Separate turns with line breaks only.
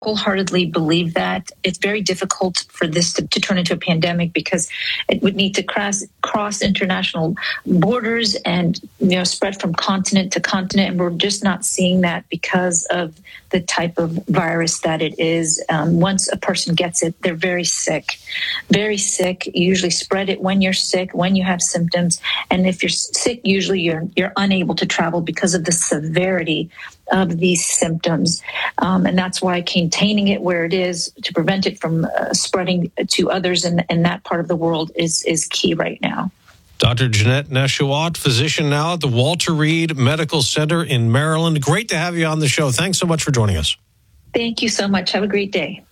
wholeheartedly believe that. It's very difficult for this to turn into a pandemic because it would need to cross international borders and spread from continent to continent. And we're just not seeing that because of the type of virus that it is. Once a person gets it, they're very sick. You usually spread it when you're sick, when you have symptoms. And if you're sick, usually you're unable to travel because of the severity of these symptoms. And that's why containing it where it is to prevent it from spreading to others in that part of the world is key right now.
Dr. Janette Nesheiwat, physician now at the Walter Reed Medical Center in Maryland. Great to have you on the show. Thanks so much for joining us.
Thank you so much. Have a great day.